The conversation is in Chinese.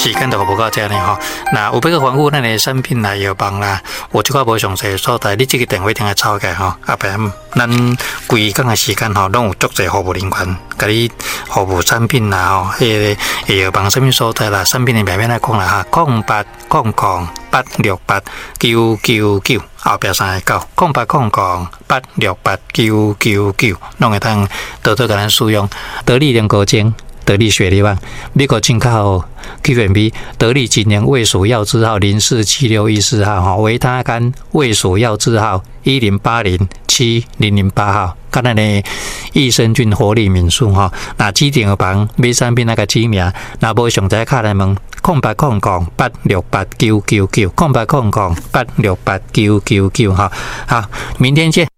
时间就无到这呢吼。那有要个吩咐咱的产品来药房啦，有即个无详细所在，你这个电话听下抄起吼，后边咱规工的时间吼，拢有足侪服务人员，甲你服务产品啦吼，迄个药房什么所在啦，产品的名来讲啦哈，0800-868-999后壁39 0800-868-999，拢会当多多甲咱使用得力莲果精。得力雪梨丸，美国进口 QMB 得力今年卫署药字号047614号哈，维他甘卫署药字号108070008号，跟咱的益生菌活力敏素哈，那指定房买产品那个指名，那无详细卡来问0800-868-999 0800-868-999哈，好，明天见。